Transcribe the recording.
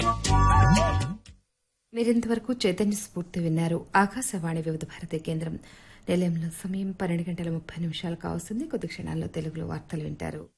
మీరింతవరకు చైతన్య స్ఫూర్తి విన్నారు. ఆకాశవాణి వివిధ భారతి కేంద్రం నిలయంలో సమయం 12 గంటల 30 నిమిషాలు కావస్తుంది. కొద్ది క్షణాల్లో తెలుగులో వార్తలు వింటారు.